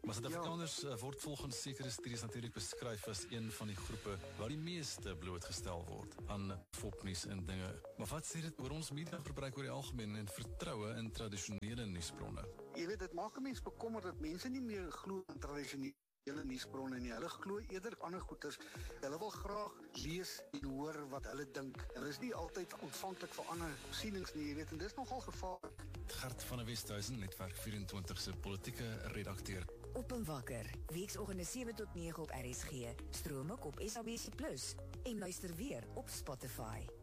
Maar Suid-Afrikaners word volgens sekere studies natuurlik beskryf as een van die groepe waar die meeste blootgestel word aan fopnuus en dinge. Maar wat sê dit oor ons mediaverbruik oor die algemeen en vertroue in tradisionele nuusbronne? Jy weet, dit maak 'n mens bekommerd dat mense nie meer glo in tradisionele nuusbronne nie. Hulle glo eerder ander goeters. Hulle wil graag lees en hoor wat hulle dink. Hulle is nie altyd ontvanklik vir ander sienings nie, jy weet, en dis nogal gevaarlik. Gert van der Westhuizen, Netwerk 24 se politieke redakteur. Op en wakker, weekoggende 7 tot 9 op RSG, stroom ook op SABC+ en luister weer op Spotify.